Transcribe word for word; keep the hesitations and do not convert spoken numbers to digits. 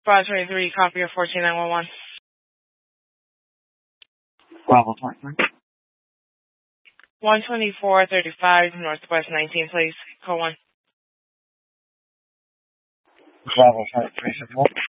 five twenty-three, copy of fourteen nine one one. Bravo twenty-three. one twenty-four thirty-five, Northwest nineteen, please. Code one. Bravo twenty-three, six one.